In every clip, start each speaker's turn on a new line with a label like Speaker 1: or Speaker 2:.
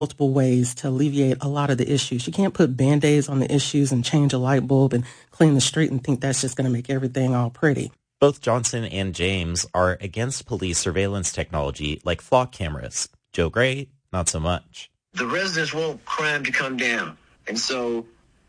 Speaker 1: multiple ways to alleviate a lot of the issues. You can't put Band-Aids on the issues and change a light bulb and clean the street and think that's just going to make everything all pretty.
Speaker 2: Both Johnson and James are against police surveillance technology like flock cameras. Joe Gray, not so much.
Speaker 3: The residents want crime to come down. And so,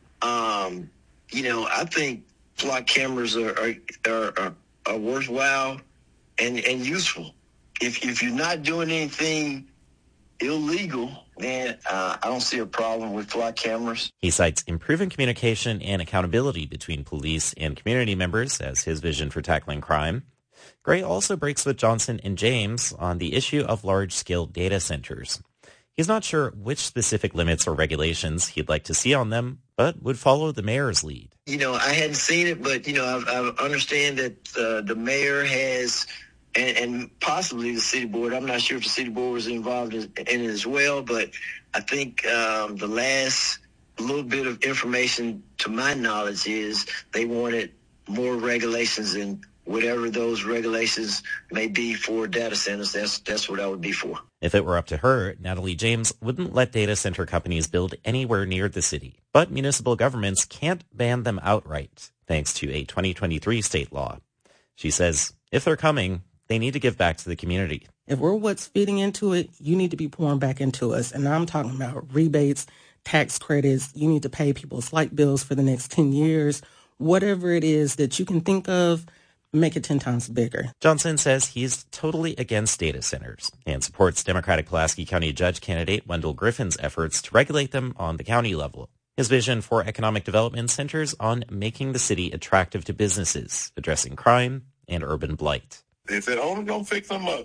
Speaker 3: I think flock cameras are worthwhile and useful. If you're not doing anything illegal, then I don't see a problem with flock cameras.
Speaker 2: He cites improving communication and accountability between police and community members as his vision for tackling crime. Gray also breaks with Johnson and James on the issue of large-scale data centers. He's not sure which specific limits or regulations he'd like to see on them, but would follow the mayor's lead.
Speaker 3: I hadn't seen it, but, I understand that the mayor has, and possibly the city board, I'm not sure if the city board was involved in it as well, but I think the last little bit of information to my knowledge is they wanted more regulations, and whatever those regulations may be for data centers, that's what I would be for.
Speaker 2: If it were up to her, Natalie James wouldn't let data center companies build anywhere near the city. But municipal governments can't ban them outright, thanks to a 2023 state law. She says if they're coming, they need to give back to the community.
Speaker 1: If we're what's feeding into it, you need to be pouring back into us. And I'm talking about rebates, tax credits. You need to pay people's light bills for the next 10 years. Whatever it is that you can think of, make it 10 times bigger.
Speaker 2: Johnson says he's totally against data centers and supports Democratic Pulaski County Judge candidate Wendell Griffin's efforts to regulate them on the county level. His vision for economic development centers on making the city attractive to businesses, addressing crime and urban blight.
Speaker 4: If it only gonna fix them up,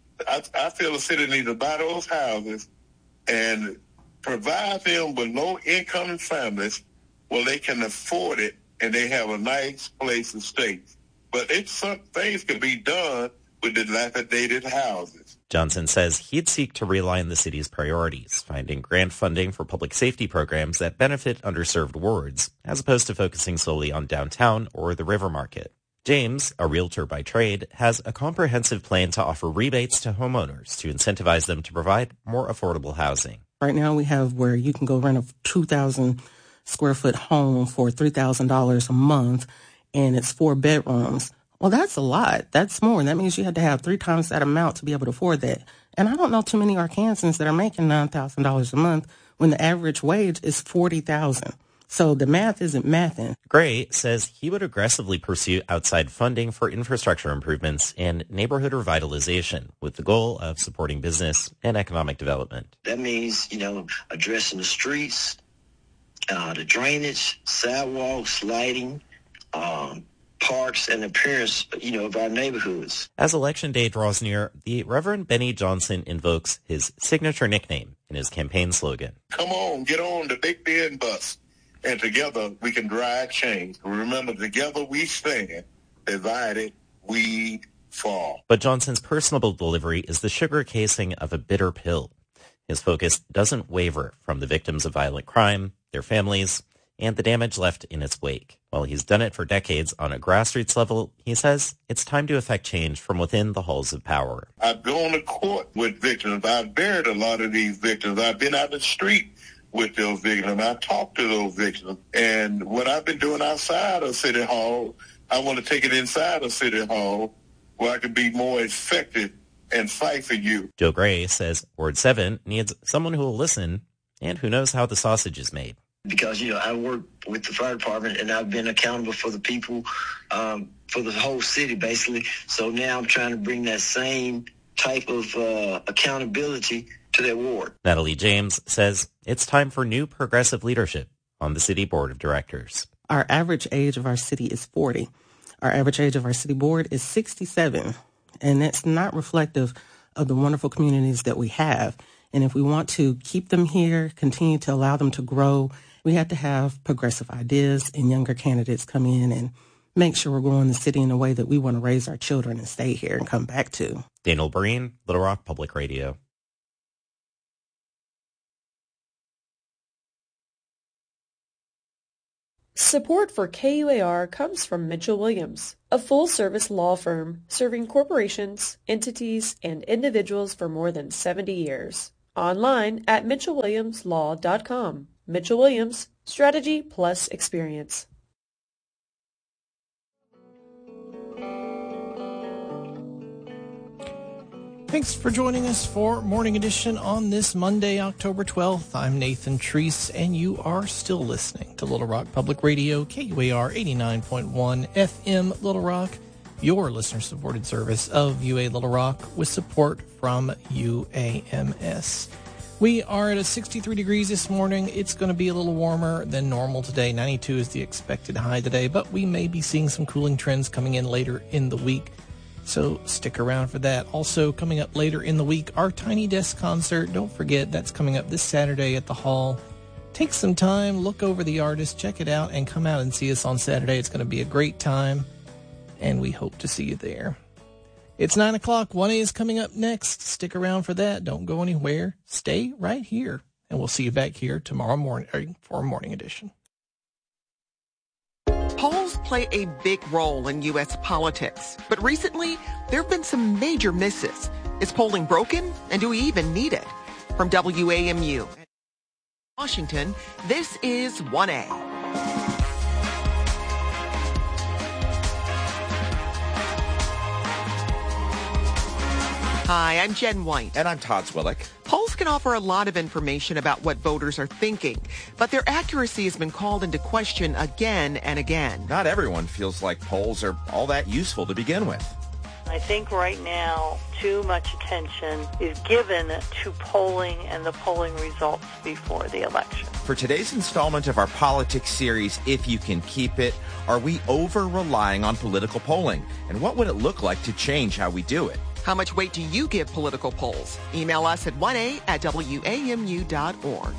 Speaker 4: I feel the city needs to buy those houses and provide them with low-income families where they can afford it and they have a nice place to stay. But some things can be done with dilapidated houses.
Speaker 2: Johnson says he'd seek to realign the city's priorities, finding grant funding for public safety programs that benefit underserved wards, as opposed to focusing solely on downtown or the River Market. James, a realtor by trade, has a comprehensive plan to offer rebates to homeowners to incentivize them to provide more affordable housing.
Speaker 1: Right now we have where you can go rent a 2,000 square foot home for $3,000 a month, and it's 4 bedrooms. Well, that's a lot. That's more. That means you had to have 3 times that amount to be able to afford that. And I don't know too many Arkansans that are making $9,000 a month when the average wage is $40,000. So the math isn't mathing.
Speaker 2: Gray says he would aggressively pursue outside funding for infrastructure improvements and neighborhood revitalization with the goal of supporting business and economic development.
Speaker 3: That means, addressing the streets, the drainage, sidewalks, lighting, parks, and appearance, of our neighborhoods.
Speaker 2: As Election Day draws near, the Reverend Benny Johnson invokes his signature nickname in his campaign slogan.
Speaker 4: Come on, get on the Big Ben bus, and together we can drive change. Remember, together we stand, divided we fall.
Speaker 2: But Johnson's personable delivery is the sugar casing of a bitter pill. His focus doesn't waver from the victims of violent crime, their families, and the damage left in its wake. While he's done it for decades on a grassroots level, he says it's time to effect change from within the halls of power.
Speaker 4: I've gone to court with victims. I've buried a lot of these victims. I've been out the street with those victims. I talked to those victims. And what I've been doing outside of City Hall, I want to take it inside of City Hall where I can be more effective and fight for you.
Speaker 2: Joe Gray says Ward 7 needs someone who will listen and who knows how the sausage is made.
Speaker 3: Because, I work with the fire department and I've been accountable for the people, for the whole city, basically. So now I'm trying to bring that same type of accountability to their ward.
Speaker 2: Natalie James says it's time for new progressive leadership on the city board of directors.
Speaker 1: Our average age of our city is 40. Our average age of our city board is 67. And that's not reflective of the wonderful communities that we have. And if we want to keep them here, continue to allow them to grow, we have to have progressive ideas and younger candidates come in and make sure we're growing the city in a way that we want to raise our children and stay here and come back to.
Speaker 2: Daniel Breen, Little Rock Public Radio.
Speaker 5: Support for KUAR comes from Mitchell Williams, a full-service law firm serving corporations, entities, and individuals for more than 70 years. Online at mitchellwilliamslaw.com. Mitchell Williams, strategy plus experience.
Speaker 6: Thanks for joining us for Morning Edition on this Monday, October 12th. I'm Nathan Treese, and you are still listening to Little Rock Public Radio, KUAR 89.1 FM Little Rock, your listener-supported service of UA Little Rock with support from UAMS. We are at 63 degrees this morning. It's going to be a little warmer than normal today. 92 is the expected high today, but we may be seeing some cooling trends coming in later in the week. So stick around for that. Also coming up later in the week, our Tiny Desk concert. Don't forget, that's coming up this Saturday at the Hall. Take some time, look over the artist, check it out, and come out and see us on Saturday. It's going to be a great time, and we hope to see you there. It's 9 o'clock. 1A is coming up next. Stick around for that. Don't go anywhere. Stay right here, and we'll see you back here tomorrow morning for Morning Edition.
Speaker 7: Polls play a big role in U.S. politics, but recently there have been some major misses. Is polling broken, and do we even need it? From WAMU, Washington, this is 1A. Hi, I'm Jen White.
Speaker 8: And I'm Todd Zwillick.
Speaker 7: Polls can offer a lot of information about what voters are thinking, but their accuracy has been called into question again and again.
Speaker 8: Not everyone feels like polls are all that useful to begin with.
Speaker 9: I think right now too much attention is given to polling and the polling results before the election.
Speaker 8: For today's installment of our politics series, If You Can Keep It, are we over-relying on political polling? And what would it look like to change how we do it?
Speaker 7: How much weight do you give political polls? Email us at 1a@wamu.org.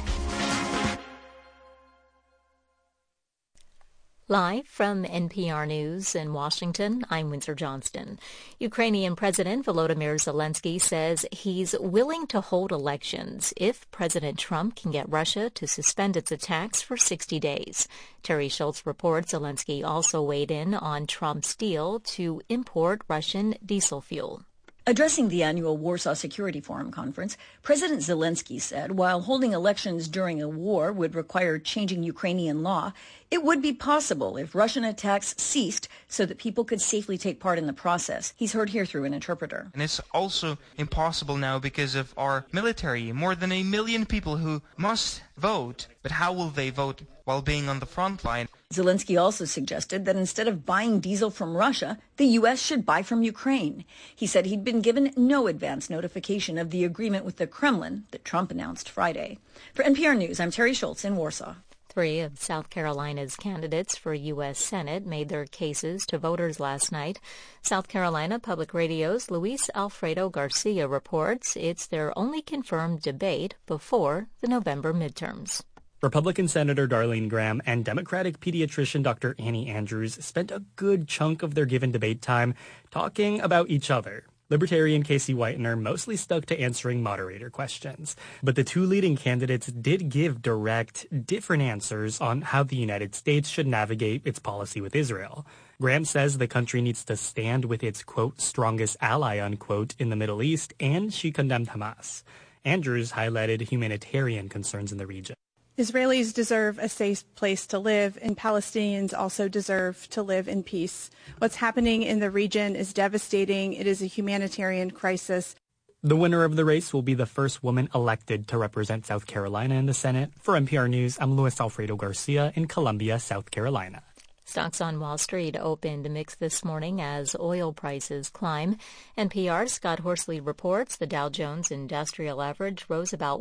Speaker 10: Live from NPR News in Washington, I'm Windsor Johnston. Ukrainian President Volodymyr Zelensky says he's willing to hold elections if President Trump can get Russia to suspend its attacks for 60 days. Terry Schultz reports Zelensky also weighed in on Trump's deal to import Russian diesel fuel.
Speaker 11: Addressing the annual Warsaw Security Forum conference, President Zelensky said while holding elections during a war would require changing Ukrainian law, it would be possible if Russian attacks ceased so that people could safely take part in the process. He's heard here through an interpreter.
Speaker 12: And it's also impossible now because of our military, more than 1 million people who must vote. But how will they vote while being on the front line?
Speaker 11: Zelensky also suggested that instead of buying diesel from Russia, the U.S. should buy from Ukraine. He said he'd been given no advance notification of the agreement with the Kremlin that Trump announced Friday. For NPR News, I'm Terry Schultz in Warsaw.
Speaker 10: 3 of South Carolina's candidates for U.S. Senate made their cases to voters last night. South Carolina Public Radio's Luis Alfredo Garcia reports it's their only confirmed debate before the November midterms.
Speaker 13: Republican Senator Darlene Graham and Democratic pediatrician Dr. Annie Andrews spent a good chunk of their given debate time talking about each other. Libertarian Casey Whitener mostly stuck to answering moderator questions. But the two leading candidates did give direct, different answers on how the United States should navigate its policy with Israel. Graham says the country needs to stand with its, quote, strongest ally, unquote, in the Middle East, and she condemned Hamas. Andrews highlighted humanitarian concerns in the region.
Speaker 14: Israelis deserve a safe place to live, and Palestinians also deserve to live in peace. What's happening in the region is devastating. It is a humanitarian crisis.
Speaker 13: The winner of the race will be the first woman elected to represent South Carolina in the Senate. For NPR News, I'm Luis Alfredo Garcia in Columbia, South Carolina.
Speaker 10: Stocks on Wall Street opened mixed this morning as oil prices climb. NPR's Scott Horsley reports the Dow Jones Industrial Average rose about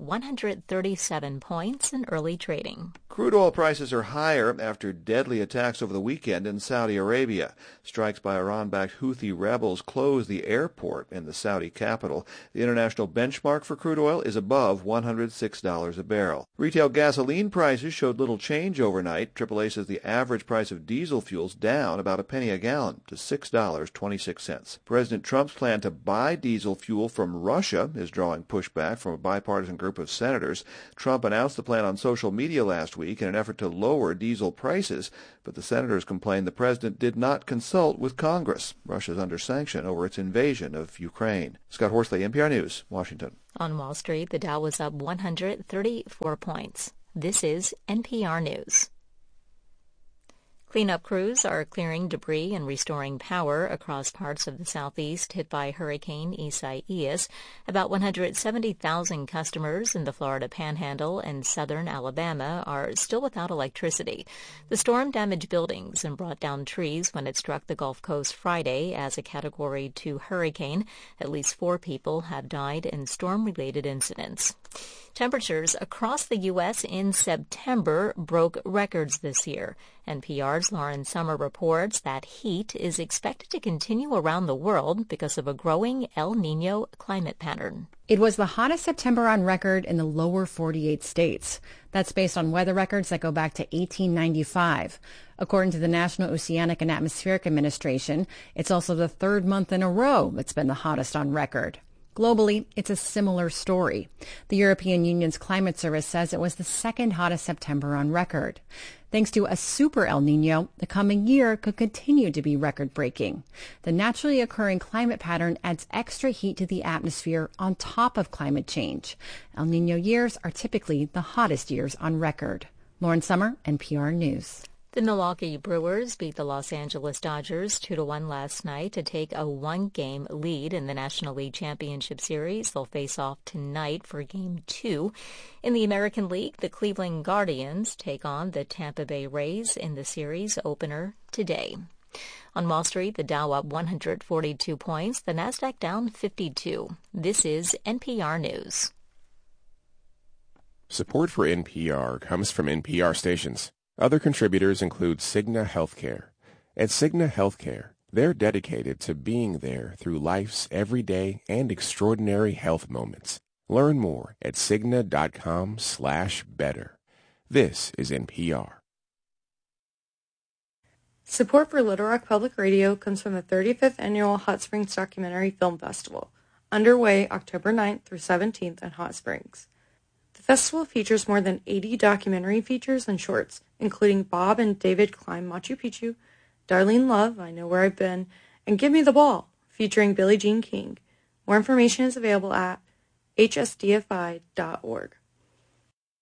Speaker 10: 137 points in early trading.
Speaker 15: Crude oil prices are higher after deadly attacks over the weekend in Saudi Arabia. Strikes by Iran-backed Houthi rebels closed the airport in the Saudi capital. The international benchmark for crude oil is above $106 a barrel. Retail gasoline prices showed little change overnight. AAA says the average price of diesel fuel's down about a penny a gallon to $6.26. President Trump's plan to buy diesel fuel from Russia is drawing pushback from a bipartisan group of senators. Trump announced the plan on social media last week week in an effort to lower diesel prices, but the senators complained the president did not consult with Congress. Russia's under sanction over its invasion of Ukraine. Scott Horsley, NPR News, Washington.
Speaker 10: On Wall Street, the Dow was up 134 points. This is NPR News. Cleanup crews are clearing debris and restoring power across parts of the southeast hit by Hurricane Isaias. About 170,000 customers in the Florida Panhandle and southern Alabama are still without electricity. The storm damaged buildings and brought down trees when it struck the Gulf Coast Friday as a Category 2 hurricane. At least 4 people have died in storm-related incidents. Temperatures across the U.S. in September broke records this year. NPR's Lauren Sommer reports that heat is expected to continue around the world because of a growing El Niño climate pattern.
Speaker 16: It was the hottest September on record in the lower 48 states. That's based on weather records that go back to 1895. According to the National Oceanic and Atmospheric Administration, it's also the third month in a row that's been the hottest on record. Globally, it's a similar story. The European Union's climate service says it was the second hottest September on record. Thanks to a super El Niño, the coming year could continue to be record-breaking. The naturally occurring climate pattern adds extra heat to the atmosphere on top of climate change. El Niño years are typically the hottest years on record. Lauren Sommer, NPR News.
Speaker 10: The Milwaukee Brewers beat the Los Angeles Dodgers 2-1 last night to take a 1-game lead in the National League Championship Series. They'll face off tonight for Game 2. In the American League, the Cleveland Guardians take on the Tampa Bay Rays in the series opener today. On Wall Street, the Dow up 142 points, the Nasdaq down 52. This is NPR News.
Speaker 17: Support for NPR comes from NPR stations. Other contributors include Cigna Healthcare. At Cigna Healthcare, they're dedicated to being there through life's everyday and extraordinary health moments. Learn more at Cigna.com/better. This is NPR.
Speaker 18: Support for Little Rock Public Radio comes from the 35th Annual Hot Springs Documentary Film Festival, underway October 9th through 17th in Hot Springs. The festival features more than 80 documentary features and shorts, including Bob and David Climb Machu Picchu, Darlene Love, I Know Where I've Been, and Give Me the Ball, featuring Billie Jean King. More information is available at hsdfi.org.